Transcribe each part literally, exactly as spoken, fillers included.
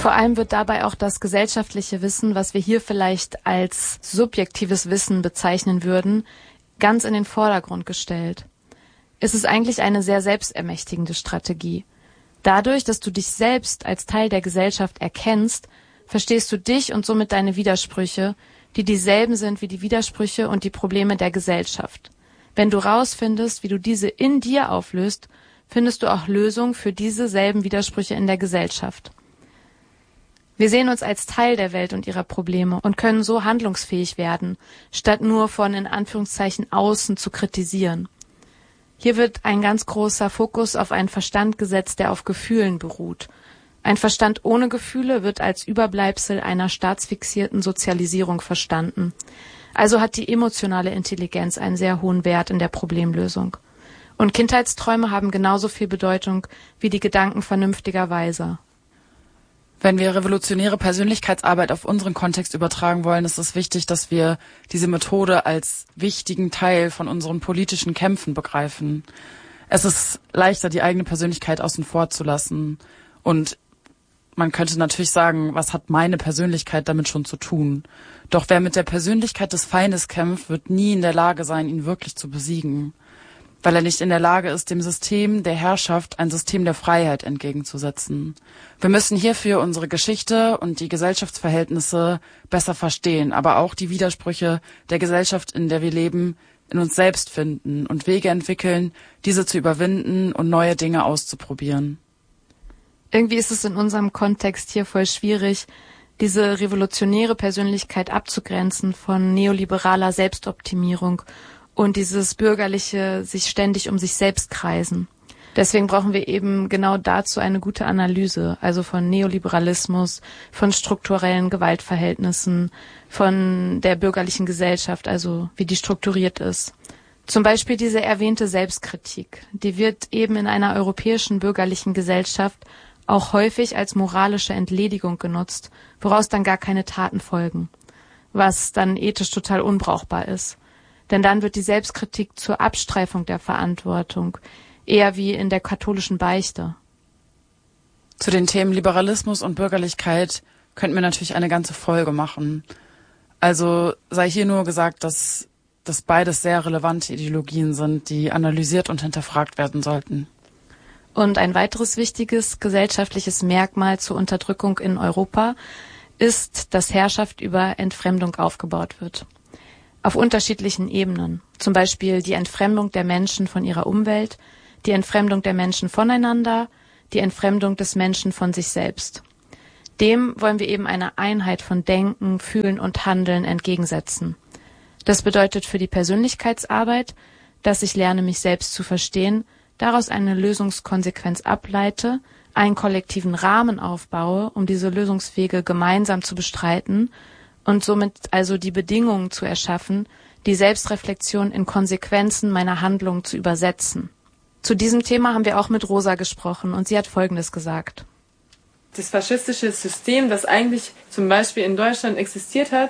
Vor allem wird dabei auch das gesellschaftliche Wissen, was wir hier vielleicht als subjektives Wissen bezeichnen würden, ganz in den Vordergrund gestellt. Es ist eigentlich eine sehr selbstermächtigende Strategie. Dadurch, dass du dich selbst als Teil der Gesellschaft erkennst, verstehst du dich und somit deine Widersprüche, die dieselben sind wie die Widersprüche und die Probleme der Gesellschaft. Wenn du rausfindest, wie du diese in dir auflöst, findest du auch Lösungen für diese selben Widersprüche in der Gesellschaft. Wir sehen uns als Teil der Welt und ihrer Probleme und können so handlungsfähig werden, statt nur von in Anführungszeichen außen zu kritisieren. Hier wird ein ganz großer Fokus auf einen Verstand gesetzt, der auf Gefühlen beruht. Ein Verstand ohne Gefühle wird als Überbleibsel einer staatsfixierten Sozialisierung verstanden. Also hat die emotionale Intelligenz einen sehr hohen Wert in der Problemlösung. Und Kindheitsträume haben genauso viel Bedeutung wie die Gedanken vernünftiger Weiser. Wenn wir revolutionäre Persönlichkeitsarbeit auf unseren Kontext übertragen wollen, ist es wichtig, dass wir diese Methode als wichtigen Teil von unseren politischen Kämpfen begreifen. Es ist leichter, die eigene Persönlichkeit außen vor zu lassen. Und man könnte natürlich sagen, was hat meine Persönlichkeit damit schon zu tun? Doch wer mit der Persönlichkeit des Feindes kämpft, wird nie in der Lage sein, ihn wirklich zu besiegen. Weil er nicht in der Lage ist, dem System der Herrschaft ein System der Freiheit entgegenzusetzen. Wir müssen hierfür unsere Geschichte und die Gesellschaftsverhältnisse besser verstehen, aber auch die Widersprüche der Gesellschaft, in der wir leben, in uns selbst finden und Wege entwickeln, diese zu überwinden und neue Dinge auszuprobieren. Irgendwie ist es in unserem Kontext hier voll schwierig, diese revolutionäre Persönlichkeit abzugrenzen von neoliberaler Selbstoptimierung und dieses bürgerliche sich ständig um sich selbst kreisen. Deswegen brauchen wir eben genau dazu eine gute Analyse, also von Neoliberalismus, von strukturellen Gewaltverhältnissen, von der bürgerlichen Gesellschaft, also wie die strukturiert ist. Zum Beispiel diese erwähnte Selbstkritik, die wird eben in einer europäischen bürgerlichen Gesellschaft auch häufig als moralische Entledigung genutzt, woraus dann gar keine Taten folgen, was dann ethisch total unbrauchbar ist. Denn dann wird die Selbstkritik zur Abstreifung der Verantwortung, eher wie in der katholischen Beichte. Zu den Themen Liberalismus und Bürgerlichkeit könnten wir natürlich eine ganze Folge machen. Also sei hier nur gesagt, dass das beides sehr relevante Ideologien sind, die analysiert und hinterfragt werden sollten. Und ein weiteres wichtiges gesellschaftliches Merkmal zur Unterdrückung in Europa ist, dass Herrschaft über Entfremdung aufgebaut wird. Auf unterschiedlichen Ebenen. Zum Beispiel die Entfremdung der Menschen von ihrer Umwelt, die Entfremdung der Menschen voneinander, die Entfremdung des Menschen von sich selbst. Dem wollen wir eben eine Einheit von Denken, Fühlen und Handeln entgegensetzen. Das bedeutet für die Persönlichkeitsarbeit, dass ich lerne, mich selbst zu verstehen, daraus eine Lösungskonsequenz ableite, einen kollektiven Rahmen aufbaue, um diese Lösungswege gemeinsam zu bestreiten und somit also die Bedingungen zu erschaffen, die Selbstreflexion in Konsequenzen meiner Handlungen zu übersetzen. Zu diesem Thema haben wir auch mit Rosa gesprochen und sie hat Folgendes gesagt. Das faschistische System, das eigentlich zum Beispiel in Deutschland existiert hat,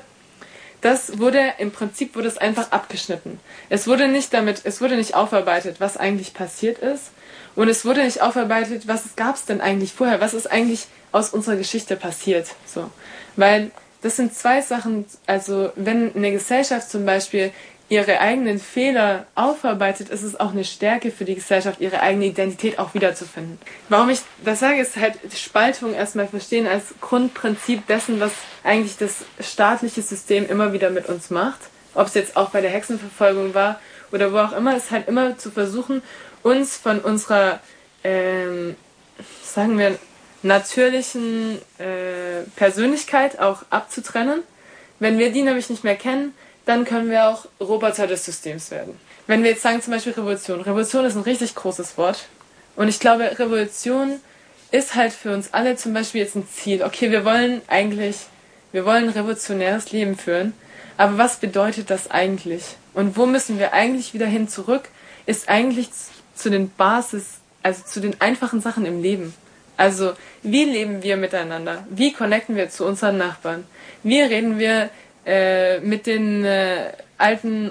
das wurde, im Prinzip wurde es einfach abgeschnitten. Es wurde nicht damit, es wurde nicht aufarbeitet, was eigentlich passiert ist. Und es wurde nicht aufarbeitet, was gab es denn eigentlich vorher, was ist eigentlich aus unserer Geschichte passiert. So. Weil das sind zwei Sachen, also wenn eine Gesellschaft zum Beispiel ihre eigenen Fehler aufarbeitet, ist es auch eine Stärke für die Gesellschaft, ihre eigene Identität auch wiederzufinden. Warum ich das sage, ist halt Spaltung erstmal verstehen als Grundprinzip dessen, was eigentlich das staatliche System immer wieder mit uns macht. Ob es jetzt auch bei der Hexenverfolgung war oder wo auch immer, ist halt immer zu versuchen, uns von unserer, ähm, sagen wir, natürlichen äh, Persönlichkeit auch abzutrennen. Wenn wir die nämlich nicht mehr kennen, dann können wir auch Roboter des Systems werden. Wenn wir jetzt sagen zum Beispiel Revolution. Revolution ist ein richtig großes Wort. Und ich glaube, Revolution ist halt für uns alle zum Beispiel jetzt ein Ziel. Okay, wir wollen eigentlich, wir wollen ein revolutionäres Leben führen. Aber was bedeutet das eigentlich? Und wo müssen wir eigentlich wieder hin zurück? Ist eigentlich zu den Basis, also zu den einfachen Sachen im Leben. Also, wie leben wir miteinander? Wie connecten wir zu unseren Nachbarn? Wie reden wir äh, mit den äh, alten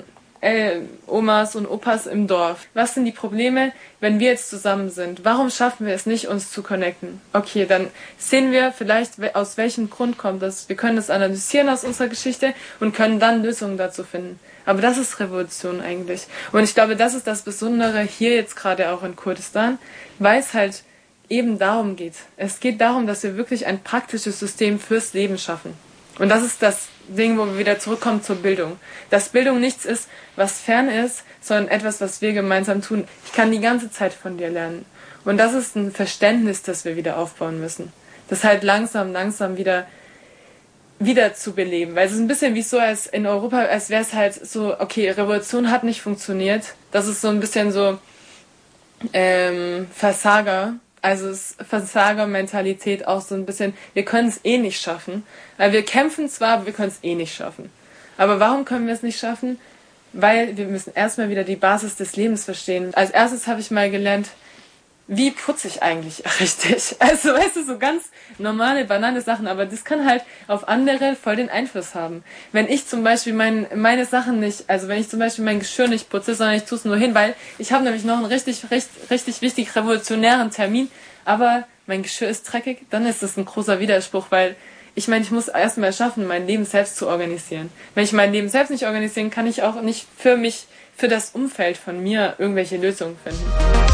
äh, Omas und Opas im Dorf. Was sind die Probleme, wenn wir jetzt zusammen sind? Warum schaffen wir es nicht, uns zu connecten? Okay, dann sehen wir vielleicht, aus welchem Grund kommt das. Wir können das analysieren aus unserer Geschichte und können dann Lösungen dazu finden. Aber das ist Revolution eigentlich. Und ich glaube, das ist das Besondere hier jetzt gerade auch in Kurdistan, weil es halt eben darum geht. Es geht darum, dass wir wirklich ein praktisches System fürs Leben schaffen. Und das ist das Ding, wo wir wieder zurückkommen zur Bildung. Dass Bildung nichts ist, was fern ist, sondern etwas, was wir gemeinsam tun. Ich kann die ganze Zeit von dir lernen. Und das ist ein Verständnis, das wir wieder aufbauen müssen. Das halt langsam, langsam wieder wieder zu beleben. Weil es ist ein bisschen wie so, als in Europa, als wäre es halt so, okay, Revolution hat nicht funktioniert. Das ist so ein bisschen so ähm, Versager. Also es ist Versagermentalität auch so ein bisschen, wir können es eh nicht schaffen. Weil wir kämpfen zwar, aber wir können es eh nicht schaffen. Aber warum können wir es nicht schaffen? Weil wir müssen erstmal wieder die Basis des Lebens verstehen. Als erstes habe ich mal gelernt, wie putze ich eigentlich richtig? Also, weißt du, so ganz normale, banale Sachen, aber das kann halt auf andere voll den Einfluss haben. Wenn ich zum Beispiel mein, meine Sachen nicht, also wenn ich zum Beispiel mein Geschirr nicht putze, sondern ich tue es nur hin, weil ich habe nämlich noch einen richtig, richtig, richtig wichtig revolutionären Termin, aber mein Geschirr ist dreckig, dann ist das ein großer Widerspruch, weil ich meine, ich muss erstmal schaffen, mein Leben selbst zu organisieren. Wenn ich mein Leben selbst nicht organisieren kann, ich auch nicht für mich, für das Umfeld von mir irgendwelche Lösungen finden.